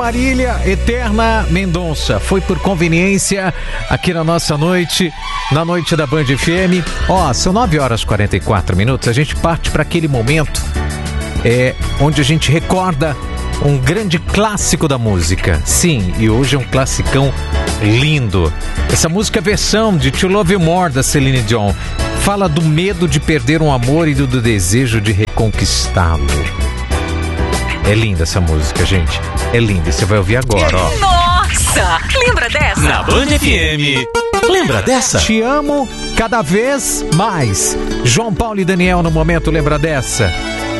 Marília Eterna Mendonça, foi por conveniência aqui na nossa noite, na noite da Band FM. São 9h44, a gente parte para aquele momento onde a gente recorda um grande clássico da música. Sim, e hoje é um classicão lindo. Essa música é a versão de To Love You More, da Celine Dion. Fala do medo de perder um amor e do desejo de reconquistá-lo. É linda essa música, gente. É linda. E você vai ouvir agora, ó. Nossa! Lembra dessa? Na Band FM. Lembra dessa? Te amo cada vez mais. João Paulo e Daniel no momento. Lembra dessa?